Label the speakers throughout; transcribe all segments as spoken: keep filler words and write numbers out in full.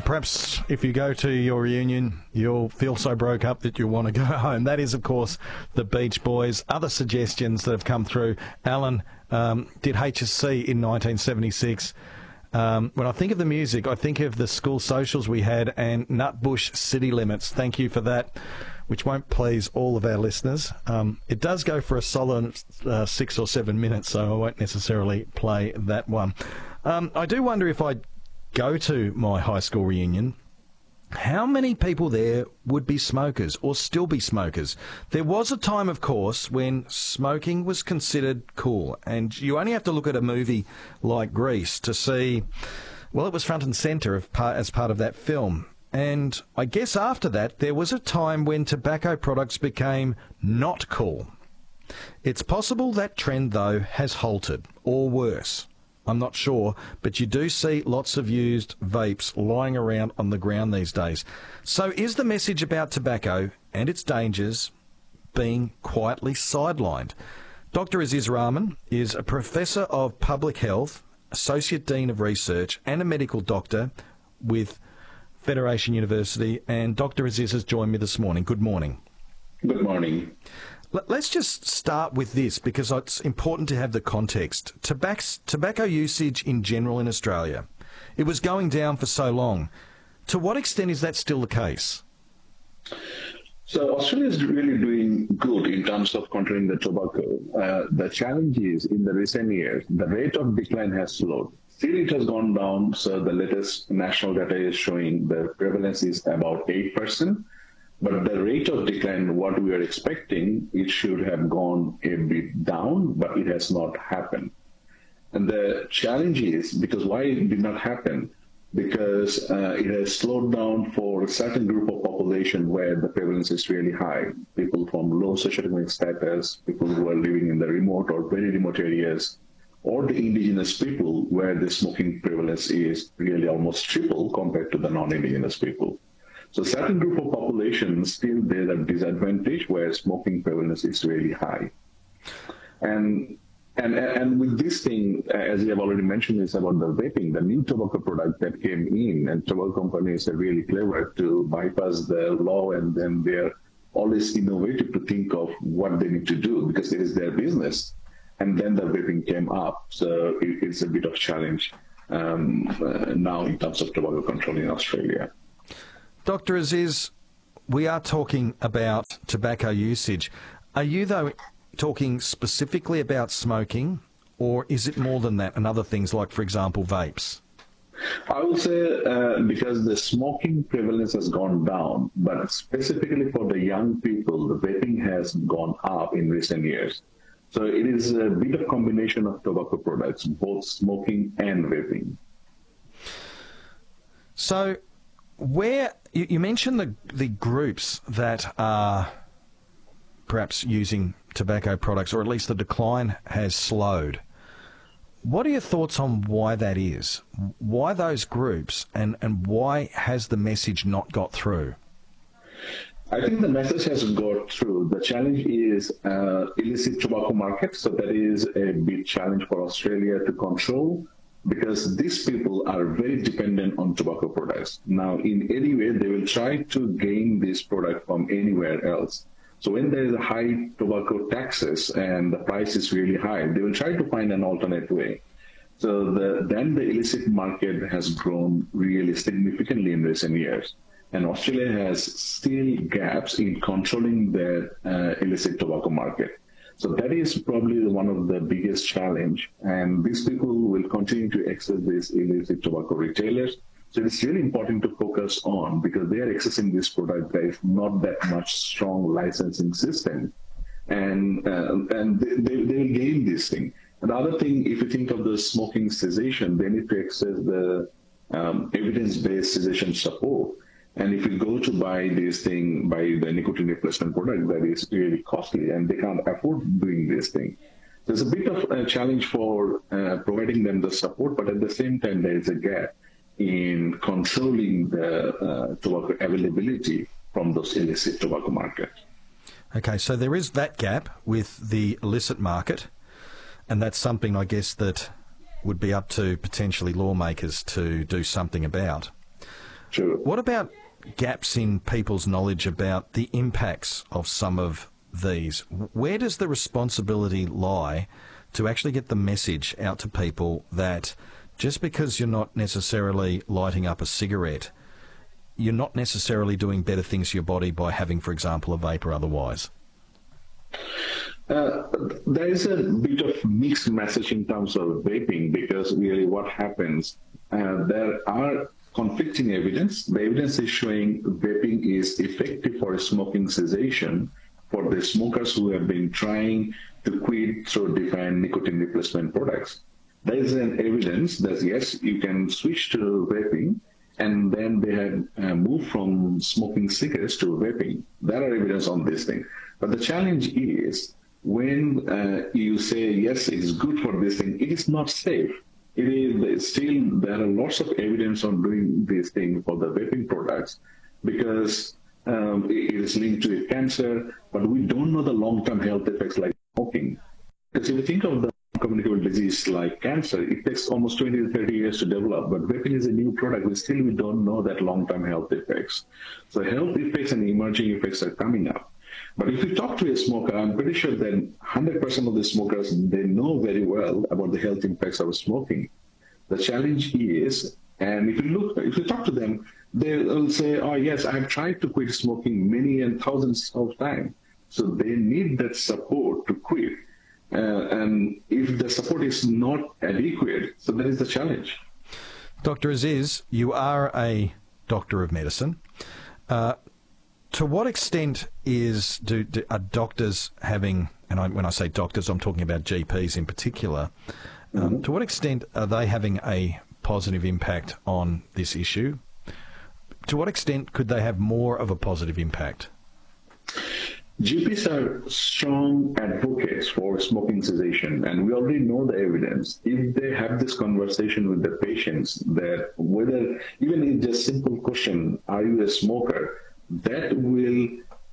Speaker 1: Perhaps if you go to your reunion, you'll feel so broke up that you'll want to go home. That is, of course, the Beach Boys. Other suggestions that have come through. Alan um, did H S C in nineteen seventy-six. Um, when I think of the music, I think of the school socials we had and Nutbush City Limits. Thank you for that, which won't please all of our listeners. Um, it does go for a solid uh, six or seven minutes, so I won't necessarily play that one. Um, I do wonder if I go to my high school reunion, how many people there would be smokers or still be smokers? There was a time, of course, when smoking was considered cool, and you only have to look at a movie like Grease to see, well, it was front and centre of part, as part of that film. And I guess after that, there was a time when tobacco products became not cool. It's possible that trend, though, has halted, or worse. I'm not sure, but you do see lots of used vapes lying around on the ground these days. So is the message about tobacco and its dangers being quietly sidelined? Doctor Aziz Rahman is a Professor of Public Health, Associate Dean of Research and a medical doctor with Federation University. And Doctor Aziz has joined me this morning. Good morning.
Speaker 2: Good morning.
Speaker 1: Let's just start with this because it's important to have the context. Tobacco, tobacco usage in general in Australia, it was going down for so long. To what extent is that still the case?
Speaker 2: So Australia is really doing good in terms of controlling the tobacco. Uh, the challenge is in the recent years, the rate of decline has slowed. Still it has gone down, so the latest national data is showing the prevalence is about eight percent. But the rate of decline, what we are expecting, it should have gone a bit down, but it has not happened. And the challenge is, because why it did not happen? Because uh, it has slowed down for a certain group of population where the prevalence is really high. People from low socioeconomic status, people who are living in the remote or very remote areas, or the indigenous people where the smoking prevalence is really almost triple compared to the non-indigenous people. So certain group of population still there at disadvantage where smoking prevalence is really high. And and and with this thing, as you have already mentioned, is about the vaping, the new tobacco product that came in, and tobacco companies are really clever to bypass the law, and then they're always innovative to think of what they need to do because it is their business. And then the vaping came up, so it, it's a bit of challenge um, uh, now in terms of tobacco control in Australia.
Speaker 1: Doctor Aziz, we are talking about tobacco usage. Are you, though, talking specifically about smoking, or is it more than that and other things like, for example, vapes?
Speaker 2: I would say uh, because the smoking prevalence has gone down, but specifically for the young people, the vaping has gone up in recent years. So it is a bit of combination of tobacco products, both smoking and vaping.
Speaker 1: So where you, you mentioned the the groups that are perhaps using tobacco products, or at least the decline has slowed. What are your thoughts on why that is? Why those groups, and, and why has the message not got through?
Speaker 2: I think the message has got through. The challenge is uh, illicit tobacco market, so that is a big challenge for Australia to control, because these people are very dependent on tobacco products. Now, in any way, they will try to gain this product from anywhere else. So when there is a high tobacco taxes and the price is really high, they will try to find an alternate way. So the, then the illicit market has grown really significantly in recent years. And Australia has still gaps in controlling the uh, illicit tobacco market. So that is probably one of the biggest challenge. And these people will continue to access these illicit tobacco retailers. So it's really important to focus on, because they are accessing this product. There is not that much strong licensing system. And, uh, and they, they, they will gain this thing. And the other thing, if you think of the smoking cessation, they need to access the um, evidence-based cessation support. And if you go to buy this thing, buy the nicotine replacement product, that is really costly, and they can't afford doing this thing. There's a bit of a challenge for uh, providing them the support, but at the same time, there is a gap in controlling the uh, tobacco availability from those illicit tobacco markets.
Speaker 1: Okay, so there is that gap with the illicit market, and that's something, I guess, that would be up to potentially lawmakers to do something about.
Speaker 2: True.
Speaker 1: What about gaps in people's knowledge about the impacts of some of these? Where does the responsibility lie to actually get the message out to people that just because you're not necessarily lighting up a cigarette, you're not necessarily doing better things to your body by having, for example, a vape or otherwise?
Speaker 2: Uh, there is a bit of mixed message in terms of vaping, because really what happens, uh, there are conflicting evidence. The evidence is showing vaping is effective for smoking cessation for the smokers who have been trying to quit through different nicotine replacement products. There is an evidence that yes, you can switch to vaping, and then they have uh, moved from smoking cigarettes to vaping. There are evidence on this thing. But the challenge is when uh, you say, yes, it's good for this thing, it is not safe. It is still, there are lots of evidence on doing this thing for the vaping products, because um, it is linked to cancer, but we don't know the long-term health effects like smoking. Because if you think of the communicable disease like cancer, it takes almost twenty to thirty years to develop, but vaping is a new product. We still we don't know that long-term health effects. So health effects and emerging effects are coming up. But if you talk to a smoker, I'm pretty sure that one hundred percent of the smokers, they know very well about the health effects of smoking. The challenge is, and if you look, if you talk to them, they will say, oh yes, I've tried to quit smoking many and thousands of times. So they need that support to quit. Uh, and if the support is not adequate, so that is the challenge.
Speaker 1: Doctor Aziz, you are a doctor of medicine. Uh, to what extent is do, do are doctors having, and I, when I say doctors, I'm talking about G Ps in particular, um, mm-hmm. to what extent are they having a positive impact on this issue? To what extent could they have more of a positive impact?
Speaker 2: G Ps are strong advocates for smoking cessation, and we already know the evidence. If they have this conversation with the patients, that whether, even in just simple question, are you a smoker, that will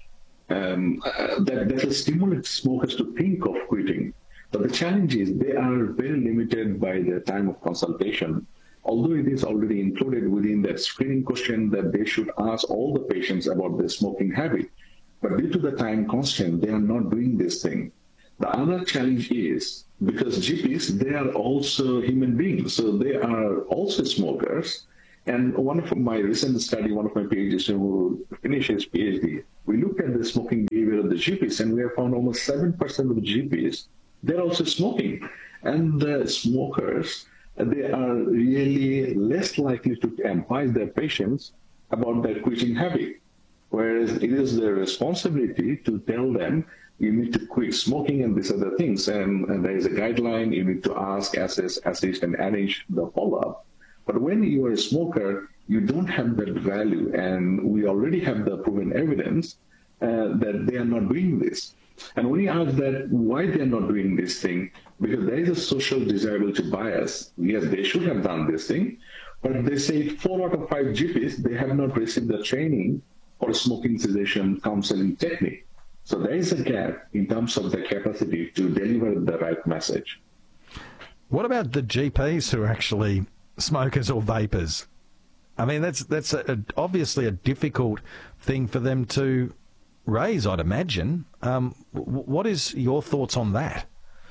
Speaker 2: um, uh, that, that will stimulate smokers to think of quitting. But the challenge is they are very limited by the time of consultation. Although it is already included within that screening question that they should ask all the patients about their smoking habit. But due to the time constraint, they are not doing this thing. The other challenge is, because G Ps, they are also human beings, so they are also smokers. And one of my recent study, one of my PhDs who finished his PhD, we looked at the smoking behavior of the G Ps, and we have found almost seven percent of the G Ps, they're also smoking. And the smokers, they are really less likely to advise their patients about their quitting habit. Whereas it is their responsibility to tell them, you need to quit smoking and these other things. And, and there is a guideline, you need to ask, assess, assist, and arrange the follow-up. But when you are a smoker, you don't have that value. And we already have the proven evidence uh, that they are not doing this. And when you ask that why they are not doing this thing, because there is a social desirability bias. Yes, they should have done this thing, but they say four out of five G Ps, they have not received the training or smoking cessation counseling technique. So there is a gap in terms of the capacity to deliver the right message.
Speaker 1: What about the G Ps who are actually smokers or vapors? I mean, that's that's a, a, obviously a difficult thing for them to raise, I'd imagine. Um, w- what is your thoughts on that?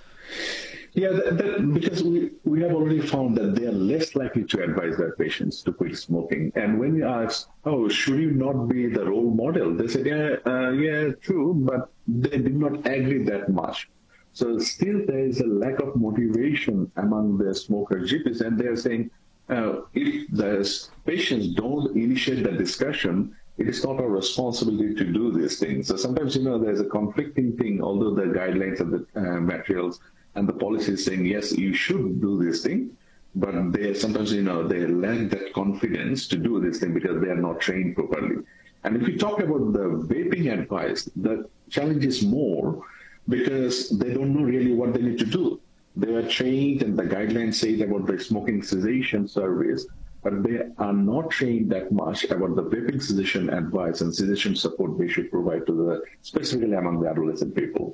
Speaker 2: Yeah, that, that, because we, we have already found that they are less likely to advise their patients to quit smoking. And when we ask, oh, should you not be the role model? They said, yeah, uh, yeah, true, but they did not agree that much. So still there is a lack of motivation among the smoker G Ps, and they're saying, uh, if the patients don't initiate the discussion, it is not our responsibility to do these things. So sometimes, you know, there's a conflicting thing, although the guidelines of the uh, materials and the policy is saying, yes, you should do this thing, but they sometimes, you know, they lack that confidence to do this thing because they are not trained properly. And if you talk about the vaping advice, the challenge is more because they don't know really what they need to do. They are trained and the guidelines say about the smoking cessation service, but they are not trained that much about the vaping cessation advice and cessation support they should provide to the, specifically among the adolescent people.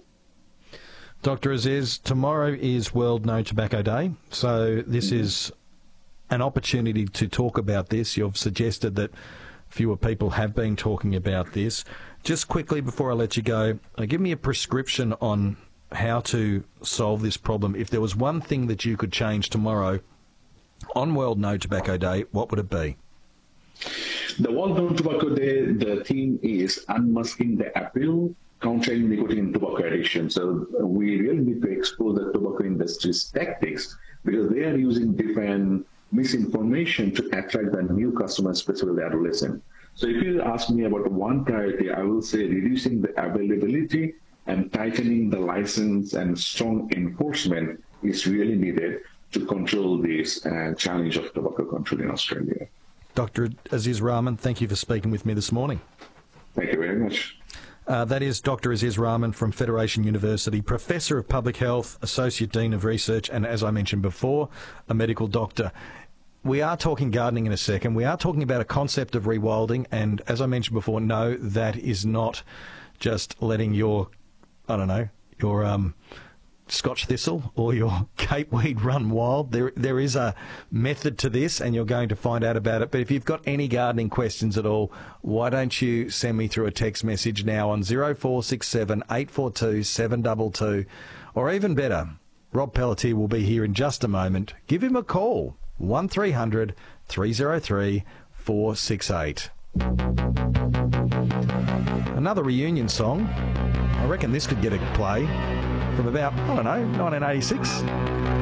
Speaker 1: Doctor Aziz, tomorrow is World No Tobacco Day, so this is an opportunity to talk about this. You've suggested that fewer people have been talking about this. Just quickly before I let you go, uh, give me a prescription on how to solve this problem. If there was one thing that you could change tomorrow on World No Tobacco Day, what would it be?
Speaker 2: The World No Tobacco Day, the theme is unmasking the appeal, countering nicotine and tobacco addiction. So we really need to expose the tobacco industry's tactics, because they are using different misinformation to attract the new customers, especially the adolescent. So if you ask me about one priority, I will say reducing the availability and tightening the license and strong enforcement is really needed to control this uh, challenge of tobacco control in Australia.
Speaker 1: Doctor Aziz Rahman, thank you for speaking with me this morning.
Speaker 2: Thank you very much.
Speaker 1: Uh, that is Doctor Aziz Rahman from Federation University, Professor of Public Health, Associate Dean of Research, and as I mentioned before, a medical doctor. We are talking gardening in a second. We are talking about a concept of rewilding, and as I mentioned before, no, that is not just letting your, I don't know, your um, Scotch thistle or your Cape weed run wild. There, there is a method to this, and you're going to find out about it. But if you've got any gardening questions at all, why don't you send me through a text message now on zero four six seven, eight four two, seven two two, or even better, Rob Pelletier will be here in just a moment. Give him a call. one three hundred, three oh three, four six eight. Another reunion song. I reckon this could get a play from about, I don't know, nineteen eighty-six.